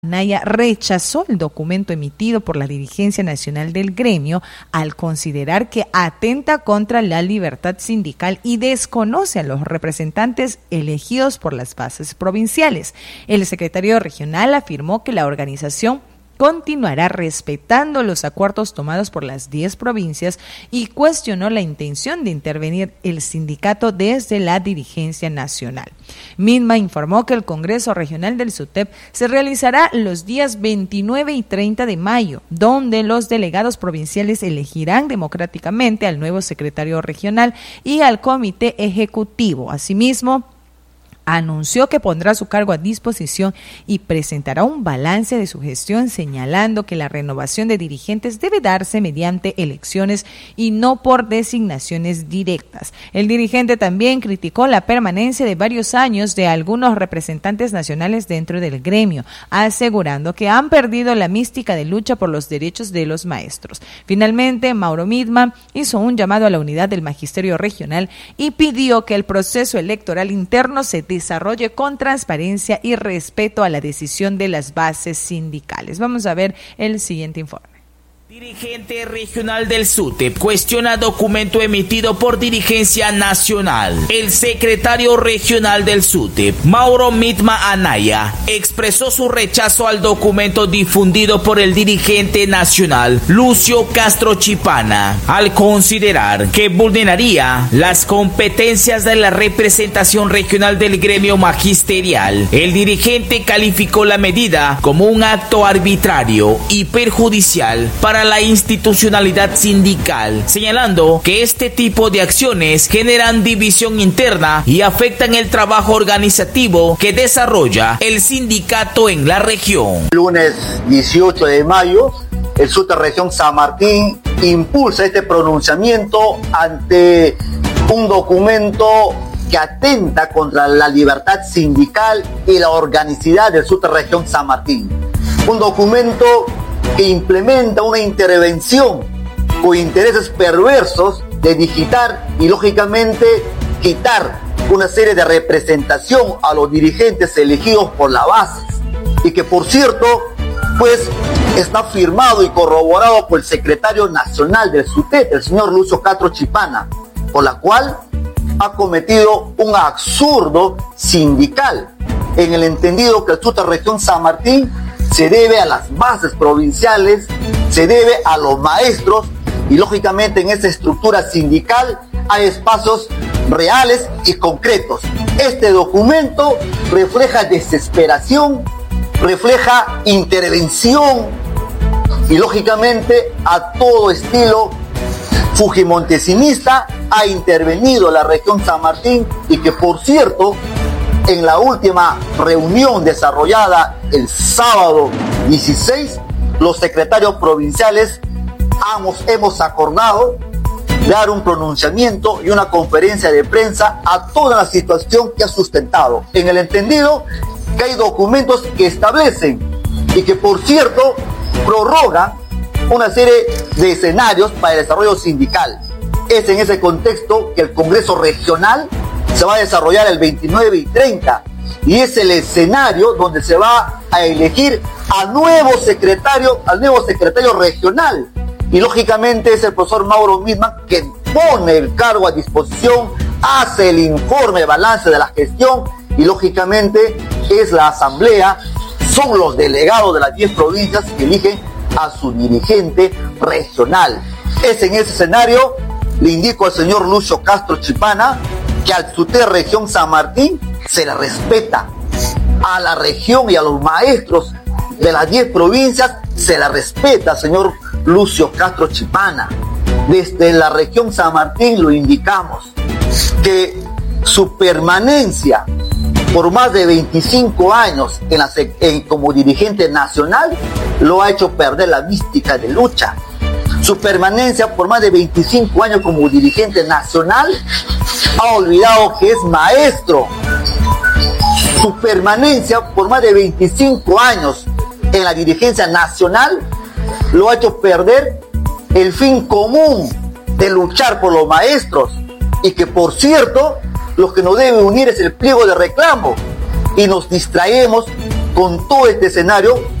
Anaya rechazó el documento emitido por la dirigencia nacional del gremio al considerar que atenta contra la libertad sindical y desconoce a los representantes elegidos por las bases provinciales. El secretario regional afirmó que la organización continuará respetando los acuerdos tomados por las 10 provincias y cuestionó la intención de intervenir el sindicato desde la dirigencia nacional. Midma informó que el Congreso Regional del SUTEP se realizará los días 29 y 30 de mayo, donde los delegados provinciales elegirán democráticamente al nuevo secretario regional y al comité ejecutivo. Asimismo, anunció que pondrá su cargo a disposición y presentará un balance de su gestión, señalando que la renovación de dirigentes debe darse mediante elecciones y no por designaciones directas. El dirigente también criticó la permanencia de varios años de algunos representantes nacionales dentro del gremio, asegurando que han perdido la mística de lucha por los derechos de los maestros. Finalmente, Mauro Midma hizo un llamado a la unidad del magisterio regional y pidió que el proceso electoral interno se desarrolle con transparencia y respeto a la decisión de las bases sindicales. Vamos a ver el siguiente informe. Dirigente regional del SUTEP cuestiona documento emitido por dirigencia nacional. El secretario regional del SUTEP, Mauro Midma Anaya, expresó su rechazo al documento difundido por el dirigente nacional, Lucio Castro Chipana, al considerar que vulneraría las competencias de la representación regional del gremio magisterial. El dirigente calificó la medida como un acto arbitrario y perjudicial para la institucionalidad sindical, señalando que este tipo de acciones generan división interna y afectan el trabajo organizativo que desarrolla el sindicato en la región. Lunes 18 de mayo, el SUTEP Región San Martín impulsa este pronunciamiento ante un documento que atenta contra la libertad sindical y la organicidad del SUTEP Región San Martín. Un documento que implementa una intervención con intereses perversos de digitar y lógicamente quitar una serie de representación a los dirigentes elegidos por la base, y que por cierto pues está firmado y corroborado por el secretario nacional del SUTEP, el señor Lucio Castro Chipana, por la cual ha cometido un absurdo sindical, en el entendido que el SUTEP Región San Martín se debe a las bases provinciales, se debe a los maestros, y lógicamente en esa estructura sindical hay espacios reales y concretos. Este documento refleja desesperación, refleja intervención y lógicamente a todo estilo fujimontesinista ha intervenido la región San Martín, y que por cierto en la última reunión desarrollada el sábado 16, los secretarios provinciales hemos acordado dar un pronunciamiento y una conferencia de prensa a toda la situación que ha sustentado, en el entendido que hay documentos que establecen y que por cierto prorrogan una serie de escenarios para el desarrollo sindical. Es en ese contexto que el Congreso Regional se va a desarrollar el 29 y 30, y es el escenario donde se va a elegir al nuevo secretario regional, y lógicamente es el profesor Mauro Midma que pone el cargo a disposición, hace el informe de balance de la gestión, y lógicamente es la asamblea, son los delegados de las 10 provincias que eligen a su dirigente regional. Es en ese escenario, le indico al señor Lucio Castro Chipana, que al SUTEP Región San Martín se le respeta, a la región y a los maestros de las 10 provincias se le respeta, señor Lucio Castro Chipana. Desde la región San Martín lo indicamos, que su permanencia por más de 25 años como dirigente nacional lo ha hecho perder la mística de lucha. Su permanencia por más de 25 años como dirigente nacional ha olvidado que es maestro. Su permanencia por más de 25 años en la dirigencia nacional lo ha hecho perder el fin común de luchar por los maestros, y que por cierto lo que nos debe unir es el pliego de reclamo, y nos distraemos con todo este escenario,